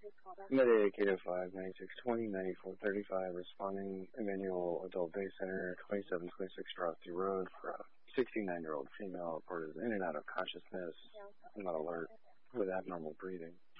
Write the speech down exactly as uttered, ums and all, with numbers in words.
Medic eight oh five, ninety-six twenty, ninety-four thirty-five, responding Emmanuel Adult Day Center, twenty-seven twenty-six Dorothy Road for a sixty-nine-year-old female reported in and out of consciousness, not alert, with abnormal breathing.